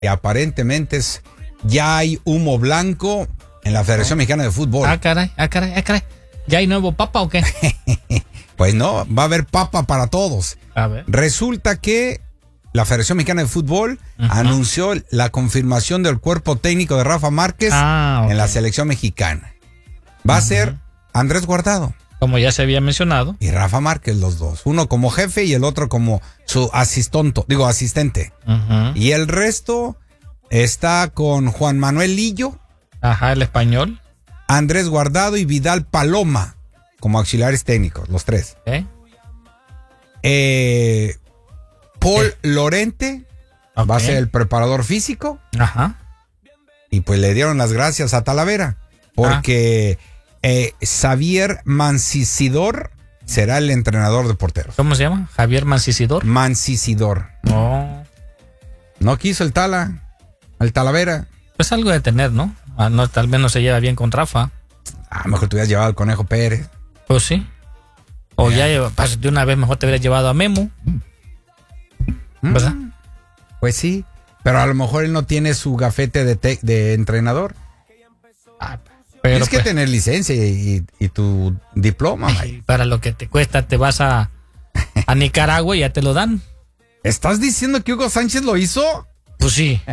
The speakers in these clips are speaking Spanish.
y aparentemente ya hay humo blanco en la Federación Mexicana de Fútbol. Ah, caray. ¿Ya hay nuevo papa o qué? Pues no, va a haber papa para todos. A ver. Resulta que la Federación Mexicana de Fútbol anunció la confirmación del cuerpo técnico de Rafa Márquez en la selección mexicana. Va a ser Andrés Guardado. Como ya se había mencionado. Y Rafa Márquez, los dos. Uno como jefe y el otro como su asistente. Y el resto está con Juan Manuel Lillo. Ajá, el español. Andrés Guardado y Vidal Paloma como auxiliares técnicos, los tres. Paul Lorente va a ser el preparador físico. Ajá. Y pues le dieron las gracias a Talavera porque Xavier Mancisidor será el entrenador de porteros. ¿Cómo se llama? Javier Mancisidor. Mancisidor. No quiso el Talavera. Pues algo de tener, ¿no? No, tal vez no se lleva bien con Rafa. Mejor te hubieras llevado al Conejo Pérez. Pues sí. O ya de una vez mejor te hubieras llevado a Memo. ¿Verdad? Pues sí, pero a lo mejor él no tiene su gafete de entrenador. Pero tienes que tener licencia y tu diploma. Para lo que te cuesta, te vas a Nicaragua y ya te lo dan. ¿Estás diciendo que Hugo Sánchez lo hizo? Pues sí.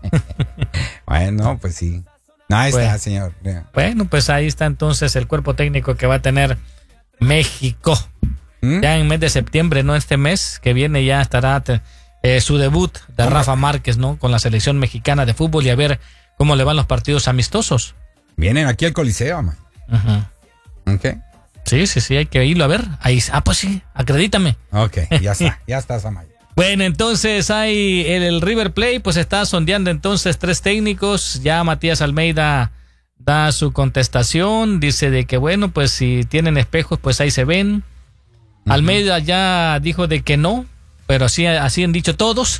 Bueno, pues sí. Ahí está, señor. Bueno, pues ahí está entonces el cuerpo técnico que va a tener México. Ya en mes de septiembre, ¿no? Este mes que viene ya estará su debut de Rafa Márquez, ¿no? Con la selección mexicana de fútbol y a ver cómo le van los partidos amistosos. Vienen aquí al Coliseo, man. Okay. Sí, hay que irlo a ver. Ahí, pues sí, acredítame. Ok, ya está, Samay. Bueno, entonces hay el River Plate, pues está sondeando entonces 3 técnicos. Ya Matías Almeida da su contestación, dice de que bueno, pues si tienen espejos, pues ahí se ven. Almeida ya dijo de que no, pero así han dicho todos.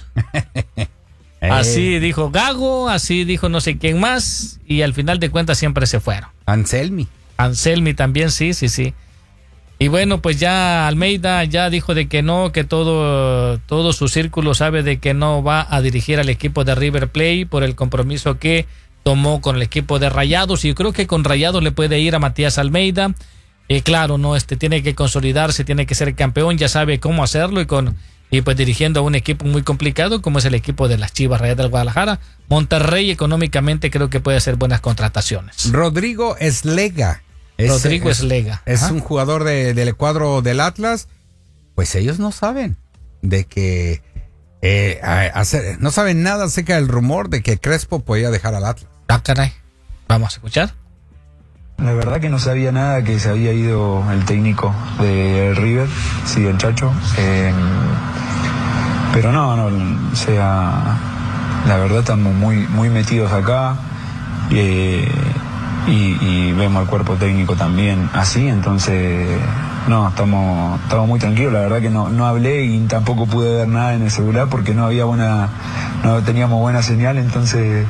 Así dijo Gago, así dijo no sé quién más, y al final de cuentas siempre se fueron. Anselmi también, sí. Y bueno, pues ya Almeida ya dijo de que no, que todo su círculo sabe de que no va a dirigir al equipo de River Plate por el compromiso que tomó con el equipo de Rayados, y yo creo que con Rayados le puede ir a Matías Almeida. Claro, no, tiene que consolidarse, tiene que ser campeón, ya sabe cómo hacerlo y pues dirigiendo a un equipo muy complicado como es el equipo de las Chivas Rayadas del Guadalajara. Monterrey económicamente creo que puede hacer buenas contrataciones. Rodrigo Eslega. Es un jugador del cuadro del Atlas. Pues ellos no saben de que no saben nada acerca del rumor de que Crespo podía dejar al Atlas. Caray. Vamos a escuchar. La verdad que no sabía nada que se había ido el técnico de River, sí, el Chacho. Pero no, o sea, la verdad estamos muy metidos acá y vemos al cuerpo técnico también así, entonces no, estamos muy tranquilos. La verdad que no hablé y tampoco pude ver nada en el celular porque no teníamos buena señal, entonces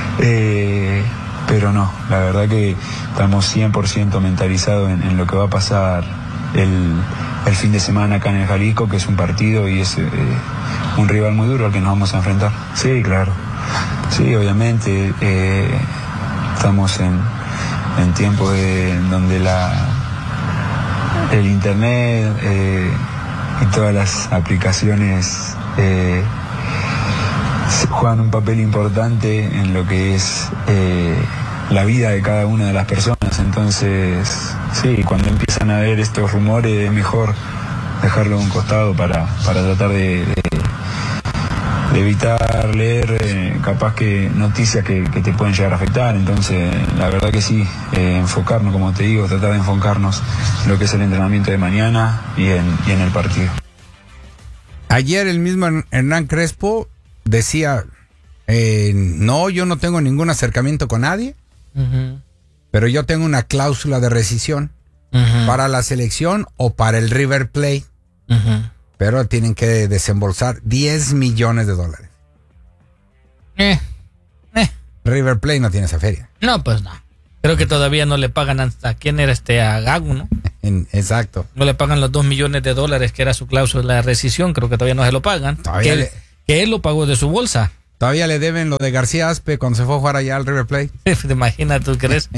pero no, la verdad que estamos 100% mentalizados en lo que va a pasar el fin de semana acá en el Jalisco, que es un partido y es un rival muy duro al que nos vamos a enfrentar. Sí, claro. Sí, obviamente estamos en tiempos donde el internet y todas las aplicaciones juegan un papel importante en lo que es la vida de cada una de las personas. Entonces, sí, cuando empiezan a haber estos rumores es mejor dejarlo a un costado para tratar de evitar leer capaz que noticias que te pueden llegar a afectar. Entonces, la verdad que sí, enfocarnos, como te digo, tratar de enfocarnos en lo que es el entrenamiento de mañana y en el partido. Ayer el mismo Hernán Crespo decía, no, yo no tengo ningún acercamiento con nadie, pero yo tengo una cláusula de rescisión para la selección o para el River Plate, pero tienen que desembolsar $10 millones. River Plate no tiene esa feria. No, pues no. Creo que todavía no le pagan a quién era a Gago, ¿no? Exacto. No le pagan los $2 millones que era su cláusula de rescisión, creo que todavía no se lo pagan. Que él lo pagó de su bolsa. Todavía le deben lo de García Aspe cuando se fue a jugar allá al River Plate. ¿Te imaginas, tú crees?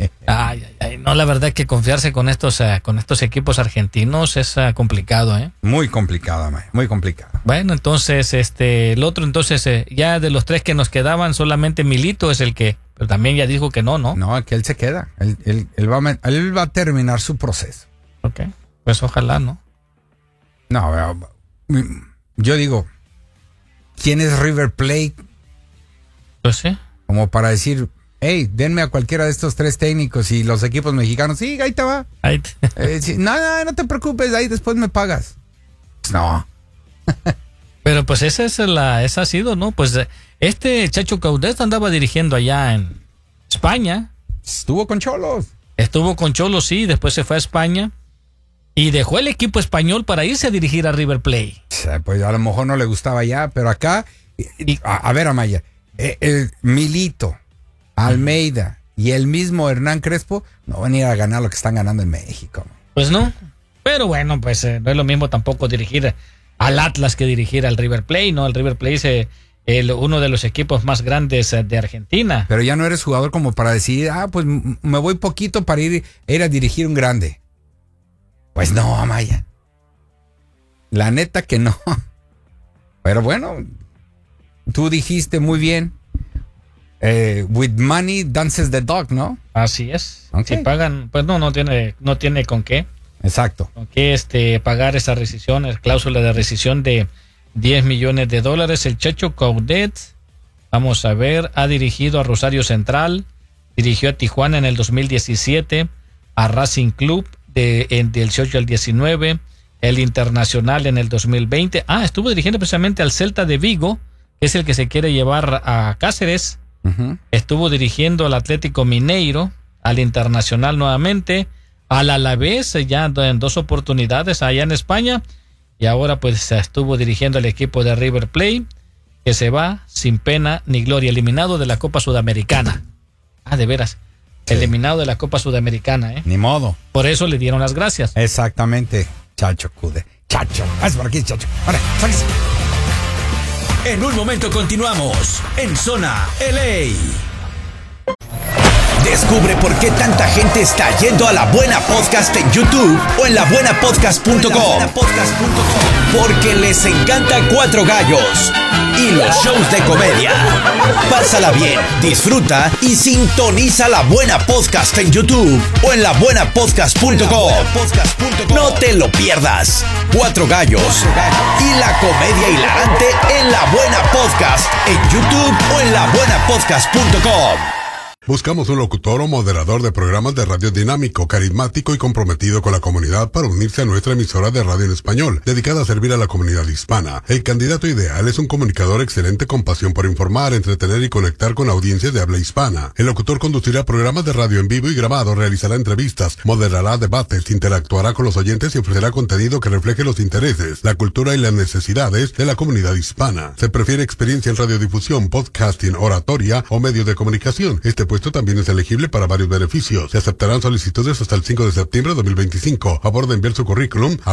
No, la verdad que confiarse con estos equipos argentinos es complicado, ¿eh? Muy complicado, man, muy complicado. Bueno, entonces, el otro, ya de los 3 que nos quedaban, solamente Milito es el que, pero también ya dijo que no. No, que él se queda. Él va a terminar su proceso. Ok, pues ojalá, ¿no? No, yo digo, ¿quién es River Plate? Pues sí. Como para decir, hey, denme a cualquiera de estos 3 técnicos y los equipos mexicanos, sí, ahí te va. Sí, no te preocupes, ahí después me pagas. No. Pero pues esa ha sido, ¿no? Pues Chacho Coudet andaba dirigiendo allá en España. Estuvo con Cholos, sí, después se fue a España y dejó el equipo español para irse a dirigir a River Plate. Pues a lo mejor no le gustaba ya, pero acá, a ver, Amaya, Milito, Almeida y el mismo Hernán Crespo no van a ir a ganar lo que están ganando en México. Pues no, pero bueno, pues no es lo mismo tampoco dirigir al Atlas que dirigir al River Plate, ¿no? El River Plate es uno de los equipos más grandes de Argentina. Pero ya no eres jugador como para decir, pues me voy poquito para ir a dirigir un grande. Pues no, Amaya. La neta que no. Pero bueno, tú dijiste muy bien. With money dances the dog, ¿no? Así es. Okay. Si pagan, pues no tiene con qué. Exacto. Con qué pagar esa rescisión, cláusula de rescisión de $10 millones. El Chacho Coudet, vamos a ver, ha dirigido a Rosario Central, dirigió a Tijuana en el 2017, a Racing Club del 18 al 19, el Internacional en el 2020. Estuvo dirigiendo precisamente al Celta de Vigo, que es el que se quiere llevar a Cáceres. Uh-huh. Estuvo dirigiendo al Atlético Mineiro, al Internacional nuevamente, al Alavés ya en 2 oportunidades allá en España, y ahora pues estuvo dirigiendo al equipo de River Plate, que se va sin pena ni gloria, eliminado de la Copa Sudamericana. De veras, sí. Eliminado de la Copa Sudamericana, Ni modo. Por eso le dieron las gracias. Exactamente, Chacho Coudet. Chacho, haz por aquí, Chacho. Ahora, sáquese. En un momento continuamos en Zona LA. Descubre por qué tanta gente está yendo a La Buena Podcast en YouTube o en labuenapodcast.com. Porque les encanta Cuatro Gallos y los shows de comedia. Pásala bien, disfruta y sintoniza La Buena Podcast en YouTube o en labuenapodcast.com. No te lo pierdas. Cuatro Gallos y la comedia hilarante en La Buena Podcast en YouTube o en labuenapodcast.com. Buscamos un locutor o moderador de programas de radio dinámico, carismático y comprometido con la comunidad para unirse a nuestra emisora de radio en español, dedicada a servir a la comunidad hispana. El candidato ideal es un comunicador excelente con pasión por informar, entretener y conectar con audiencias de habla hispana. El locutor conducirá programas de radio en vivo y grabado, realizará entrevistas, moderará debates, interactuará con los oyentes y ofrecerá contenido que refleje los intereses, la cultura y las necesidades de la comunidad hispana. Se prefiere experiencia en radiodifusión, podcasting, oratoria o medios de comunicación. Este puesto también es elegible para varios beneficios. Se aceptarán solicitudes hasta el 5 de septiembre de 2025. A favor de enviar su currículum a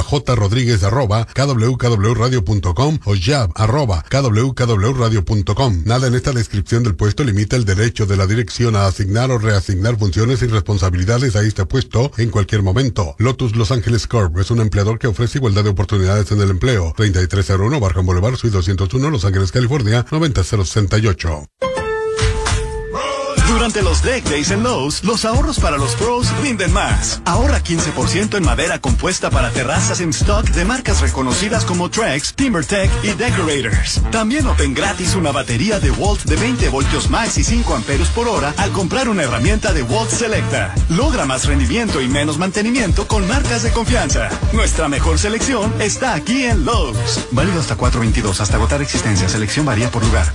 jrodriguez@kwkwradio.com o jab@kwkwradio.com. Nada en esta descripción del puesto limita el derecho de la dirección a asignar o reasignar funciones y responsabilidades a este puesto en cualquier momento. Lotus Los Ángeles Corp es un empleador que ofrece igualdad de oportunidades en el empleo. 3301 Barham Boulevard, Suite 201, Los Ángeles, California, 90068. Durante los Deck Days en Lowe's, los ahorros para los pros rinden más. Ahorra 15% en madera compuesta para terrazas en stock de marcas reconocidas como Trex, TimberTech y Decorators. También obtén gratis una batería de Volt de 20 voltios max y 5 amperios por hora al comprar una herramienta de Volt Selecta. Logra más rendimiento y menos mantenimiento con marcas de confianza. Nuestra mejor selección está aquí en Lowe's. Válido hasta 4/22, hasta agotar existencia. Selección varía por lugar.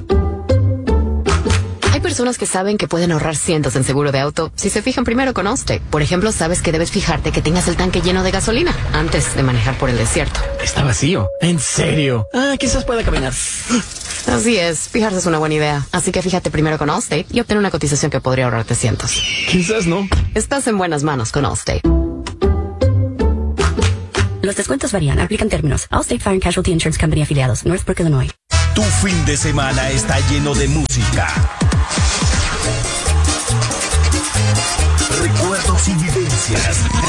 Hay personas que saben que pueden ahorrar cientos en seguro de auto si se fijan primero con Allstate. Por ejemplo, sabes que debes fijarte que tengas el tanque lleno de gasolina antes de manejar por el desierto. Está vacío. ¿En serio? Quizás pueda caminar. Así es, fijarse es una buena idea. Así que fíjate primero con Allstate y obtén una cotización que podría ahorrarte cientos. Quizás no. Estás en buenas manos con Allstate. Los descuentos varían. Aplican términos. Allstate Fire and Casualty Insurance Company afiliados. Northbrook, Illinois. Tu fin de semana está lleno de música, recuerdos y vivencias.